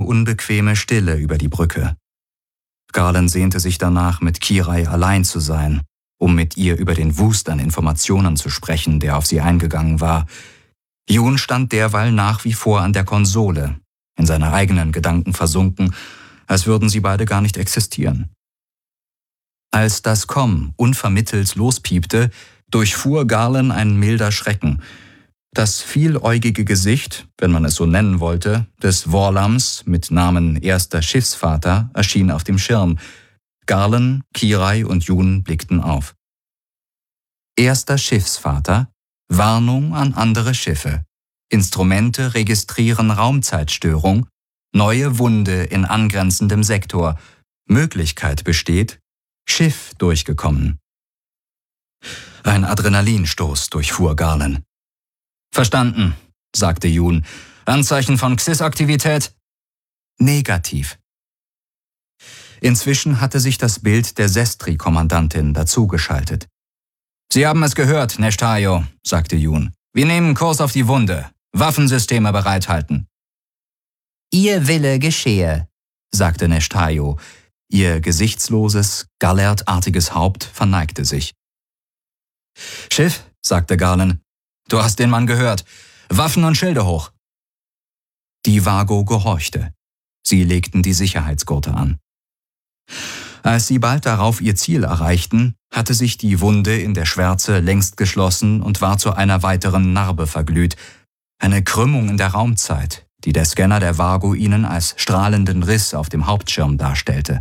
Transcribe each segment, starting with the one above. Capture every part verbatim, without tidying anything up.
unbequeme Stille über die Brücke. Garland sehnte sich danach, mit Kirai allein zu sein, um mit ihr über den Wust an Informationen zu sprechen, der auf sie eingegangen war. Jun stand derweil nach wie vor an der Konsole, in seine eigenen Gedanken versunken, als würden sie beide gar nicht existieren. Als das Komm unvermittelt lospiepte, durchfuhr Garland ein milder Schrecken. Das vieläugige Gesicht, wenn man es so nennen wollte, des Vorlams mit Namen erster Schiffsvater erschien auf dem Schirm. Garland, Kirai und Jun blickten auf. Erster Schiffsvater, Warnung an andere Schiffe. Instrumente registrieren Raumzeitstörung, neue Wunde in angrenzendem Sektor. Möglichkeit besteht, Schiff durchgekommen. Ein Adrenalinstoß durchfuhr Garland. »Verstanden«, sagte Jun. »Anzeichen von Xis-Aktivität?« »Negativ.« Inzwischen hatte sich das Bild der Sestri-Kommandantin dazugeschaltet. »Sie haben es gehört, Neshtayo«, sagte Jun. »Wir nehmen Kurs auf die Wunde. Waffensysteme bereithalten.« »Ihr Wille geschehe«, sagte Neshtayo. Ihr gesichtsloses, gallertartiges Haupt verneigte sich. »Schiff«, sagte Garland, »du hast den Mann gehört. Waffen und Schilde hoch.« Die Vago gehorchte. Sie legten die Sicherheitsgurte an. Als sie bald darauf ihr Ziel erreichten, hatte sich die Wunde in der Schwärze längst geschlossen und war zu einer weiteren Narbe verglüht. Eine Krümmung in der Raumzeit, die der Scanner der Vago ihnen als strahlenden Riss auf dem Hauptschirm darstellte.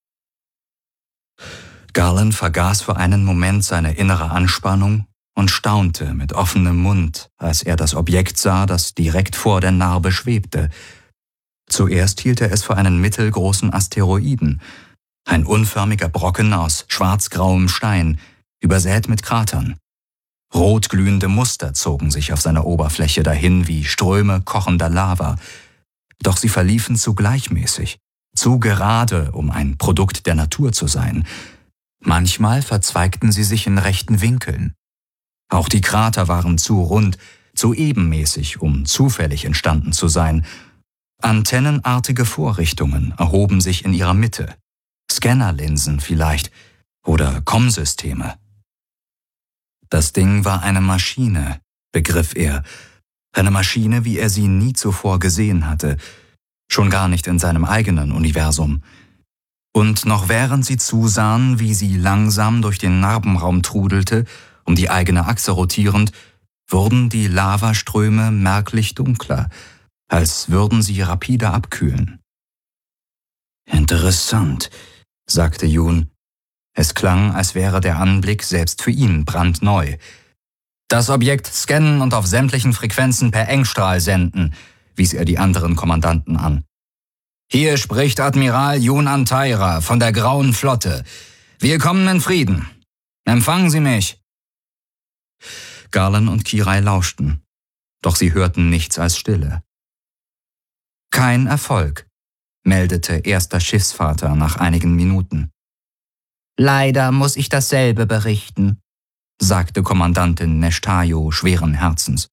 Garland vergaß für einen Moment seine innere Anspannung und staunte mit offenem Mund, als er das Objekt sah, das direkt vor der Narbe schwebte. Zuerst hielt er es für einen mittelgroßen Asteroiden, ein unförmiger Brocken aus schwarzgrauem Stein, übersät mit Kratern. Rotglühende Muster zogen sich auf seiner Oberfläche dahin wie Ströme kochender Lava, doch sie verliefen zu gleichmäßig, zu gerade, um ein Produkt der Natur zu sein. Manchmal verzweigten sie sich in rechten Winkeln. Auch die Krater waren zu rund, zu ebenmäßig, um zufällig entstanden zu sein. Antennenartige Vorrichtungen erhoben sich in ihrer Mitte. Scannerlinsen vielleicht oder Kommsysteme. Das Ding war eine Maschine, begriff er. Eine Maschine, wie er sie nie zuvor gesehen hatte. Schon gar nicht in seinem eigenen Universum. Und noch während sie zusahen, wie sie langsam durch den Narbenraum trudelte, um die eigene Achse rotierend, wurden die Lavaströme merklich dunkler, als würden sie rapide abkühlen. »Interessant«, sagte Jun. Es klang, als wäre der Anblick selbst für ihn brandneu. »Das Objekt scannen und auf sämtlichen Frequenzen per Engstrahl senden«, wies er die anderen Kommandanten an. »Hier spricht Admiral Jun Antaira von der Grauen Flotte. Wir kommen in Frieden. Empfangen Sie mich.« Garland und Kirai lauschten, doch sie hörten nichts als Stille. »Kein Erfolg«, meldete erster Schiffsvater nach einigen Minuten. »Leider muss ich dasselbe berichten«, sagte Kommandantin Neshtayo schweren Herzens.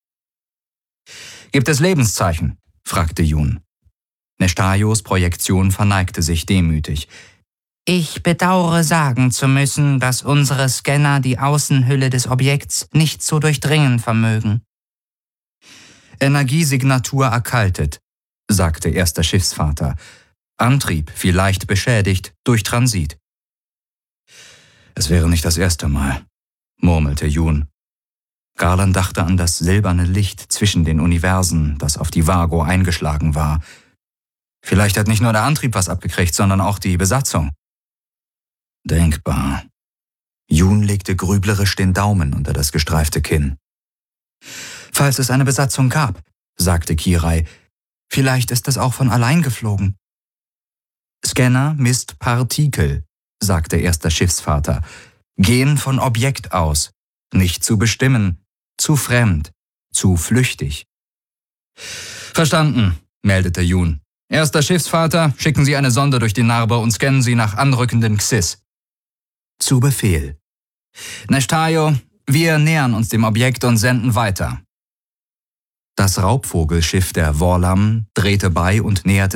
»Gibt es Lebenszeichen?« fragte Jun. Neshtayos Projektion verneigte sich demütig. »Ich bedauere sagen zu müssen, dass unsere Scanner die Außenhülle des Objekts nicht zu durchdringen vermögen.« »Energiesignatur erkaltet«, sagte erster Schiffsvater. »Antrieb vielleicht beschädigt durch Transit.« »Es wäre nicht das erste Mal«, murmelte Jun. Garland dachte an das silberne Licht zwischen den Universen, das auf die Vago eingeschlagen war. Vielleicht hat nicht nur der Antrieb was abgekriegt, sondern auch die Besatzung. Denkbar. Jun legte grüblerisch den Daumen unter das gestreifte Kinn. »Falls es eine Besatzung gab«, sagte Kirai, »vielleicht ist es auch von allein geflogen.« »Scanner misst Partikel«, sagte erster Schiffsvater, »gehen von Objekt aus, nicht zu bestimmen, zu fremd, zu flüchtig.« »Verstanden«, meldete Jun. »Erster Schiffsvater, schicken Sie eine Sonde durch die Narbe und scannen Sie nach anrückenden Xis.« »Zu Befehl.« »Neshtayo, wir nähern uns dem Objekt und senden weiter.« Das Raubvogelschiff der Vorlam drehte bei und näherte